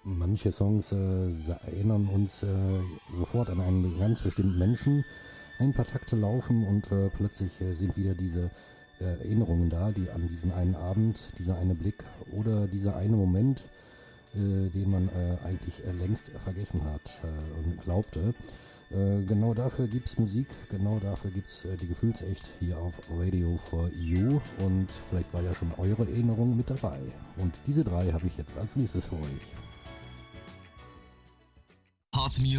Manche Songs erinnern uns sofort an einen ganz bestimmten Menschen. Ein paar Takte laufen und plötzlich sind wieder diese Erinnerungen da, die an diesen einen Abend, dieser eine Blick oder dieser eine Moment, den man eigentlich längst vergessen hat und glaubte. Genau dafür gibt's Musik, genau dafür gibt's die Gefühlsecht hier auf Radio for You und vielleicht war ja schon eure Erinnerung mit dabei. Und diese drei habe ich jetzt als nächstes für euch. Hot Music.